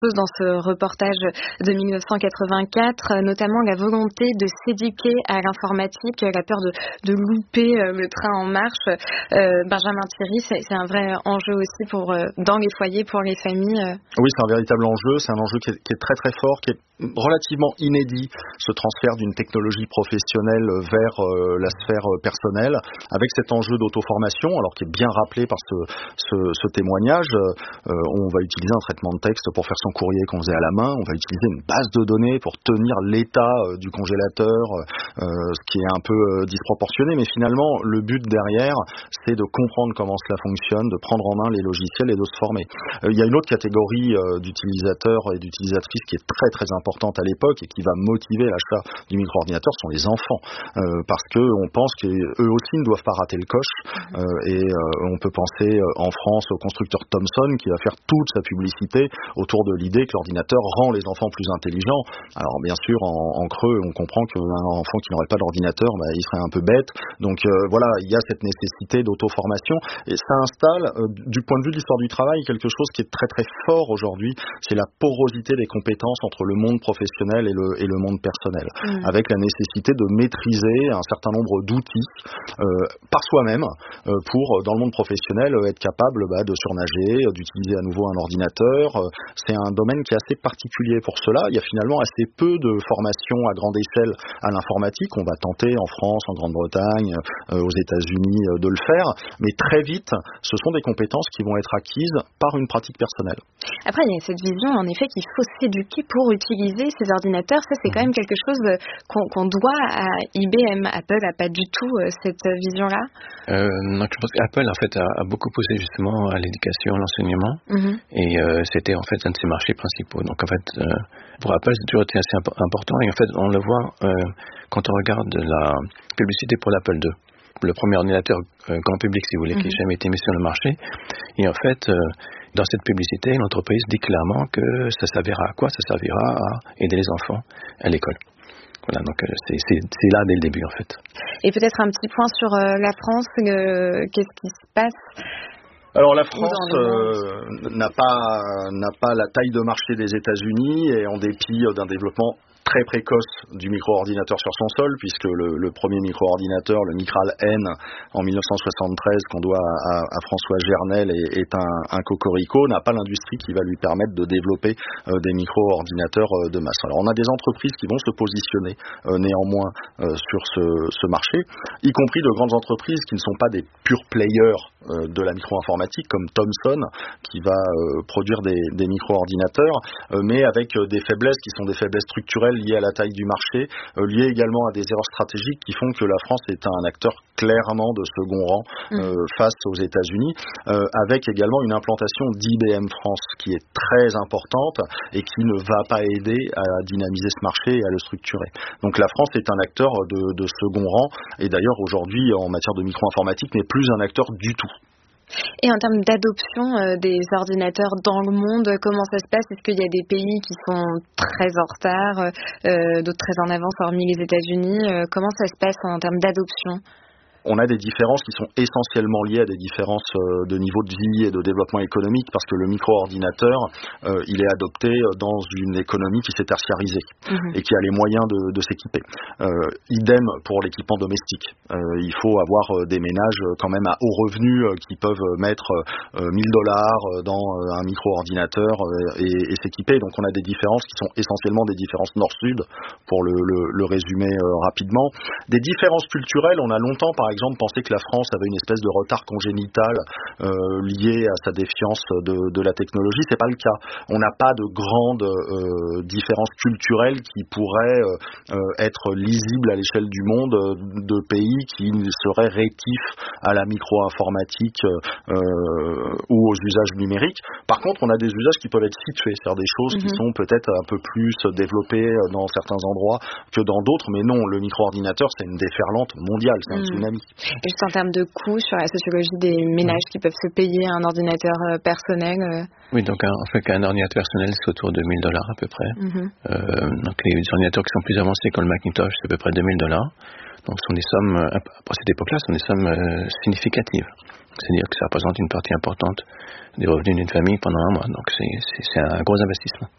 chose dans ce reportage de 1984, notamment la volonté de s'éduquer à l'informatique, la peur de louper le train en marche. Benjamin Thierry, c'est un vrai enjeu aussi dans les foyers, pour les familles. Oui, c'est un véritable enjeu. C'est un enjeu qui est très très fort, qui est relativement inédit, ce transfert d'une technologie professionnelle vers la sphère personnelle, avec cet enjeu d'auto-formation, alors qui est bien rappelé par ce témoignage. On va utiliser un traitement de texte pour faire son courrier qu'on faisait à la main, on va utiliser une base de données pour tenir l'état du congélateur, ce qui est un peu disproportionné, mais finalement, le but derrière, c'est de comprendre comment cela fonctionne, de prendre en main les logiciels et de se former. Il y a une autre catégorie d'utilisateurs et d'utilisatrices qui est très très importante à l'époque et qui va motiver l'achat du micro-ordinateur, sont les enfants, parce que on pense qu'eux aussi ne doivent pas rater le coche, et on peut penser en France au constructeur Thomson qui va faire toute sa publicité autour de l'idée que l'ordinateur rend les enfants plus intelligents. Alors bien sûr, en creux, on comprend qu'un enfant qui n'aurait pas d'ordinateur, il serait un peu bête. Donc voilà, il y a cette nécessité d'auto-formation et ça installe, du point de vue de l'histoire du travail, quelque chose qui est très très fort aujourd'hui, c'est la porosité des compétences entre le monde professionnel et le monde personnel, avec la nécessité de maîtriser un certain nombre d'outils par soi-même pour, dans le monde professionnel, être capable de surnager, d'utiliser à nouveau un ordinateur. C'est un domaine qui est assez particulier pour cela. Il y a finalement assez peu de formation à grande échelle à l'informatique. On va tenter en France, en Grande-Bretagne, aux États-Unis de le faire, mais très vite, ce sont des compétences qui vont être acquises par une pratique personnelle. Après, il y a cette vision, en effet, qu'il faut s'éduquer pour utiliser ces ordinateurs. Ça, c'est quand même quelque chose qu'on doit à IBM. Apple n'a pas du tout cette vision-là. Non, je pense qu'Apple, en fait, a beaucoup poussé justement à l'éducation, l'enseignement, et c'était en fait un de ses marchés principaux. Donc, en fait, pour Apple, c'est toujours été assez important, et en fait, on le voit quand on regarde la publicité pour l'Apple II. Le premier ordinateur grand public, si vous voulez, qui n'a jamais été mis sur le marché. Et en fait, dans cette publicité, l'entreprise dit clairement que ça servira à quoi? Ça servira à aider les enfants à l'école. Voilà, donc c'est là dès le début, en fait. Et peut-être un petit point sur la France, qu'est-ce qui se passe? Alors la France n'a pas la taille de marché des États-Unis et en dépit d'un développement très précoce du micro-ordinateur sur son sol, puisque le premier micro-ordinateur, le Micral N, en 1973, qu'on doit à François Gernel, est un cocorico, n'a pas l'industrie qui va lui permettre de développer des micro-ordinateurs de masse. Alors on a des entreprises qui vont se positionner néanmoins sur ce marché, y compris de grandes entreprises qui ne sont pas des pure players de la micro-informatique, comme Thomson, qui va produire des micro-ordinateurs, mais avec des faiblesses qui sont des faiblesses structurelles liées à la taille du marché, liées également à des erreurs stratégiques qui font que la France est un acteur clairement de second rang face aux États-Unis, avec également une implantation d'IBM France qui est très importante et qui ne va pas aider à dynamiser ce marché et à le structurer. Donc la France est un acteur de second rang et d'ailleurs aujourd'hui en matière de micro-informatique n'est plus un acteur du tout. Et en termes d'adoption des ordinateurs dans le monde, comment ça se passe? Est-ce qu'il y a des pays qui sont très en retard, d'autres très en avance, hormis les États-Unis? Comment ça se passe en termes d'adoption? On a des différences qui sont essentiellement liées à des différences de niveau de vie et de développement économique, parce que le micro-ordinateur, il est adopté dans une économie qui s'est tertiarisée et qui a les moyens de s'équiper. Idem pour l'équipement domestique. Il faut avoir des ménages quand même à haut revenu qui peuvent mettre $1000 dans un micro-ordinateur et s'équiper. Donc on a des différences qui sont essentiellement des différences nord-sud, pour le résumer rapidement. Des différences culturelles, on a longtemps par exemple pensé que la France avait une espèce de retard congénital lié à sa défiance de la technologie. C'est pas le cas. On n'a pas de grandes différences culturelles qui pourraient être lisibles à l'échelle du monde de pays qui seraient rétifs à la micro-informatique ou aux usages numériques. Par contre, on a des usages qui peuvent être situés, c'est-à-dire des choses qui sont peut-être un peu plus développées dans certains endroits que dans d'autres, mais non, le micro-ordinateur, c'est une déferlante mondiale, c'est un tsunami. Et juste en termes de coûts, sur la sociologie des ménages qui peuvent se payer un ordinateur personnel Oui, donc en fait, un ordinateur personnel, c'est autour de $1000 à peu près. Donc les ordinateurs qui sont plus avancés comme le Macintosh, c'est à peu près $2000. Donc ce sont des sommes, à cette époque-là, ce sont des sommes significatives. C'est-à-dire que ça représente une partie importante des revenus d'une famille pendant un mois. Donc c'est un gros investissement.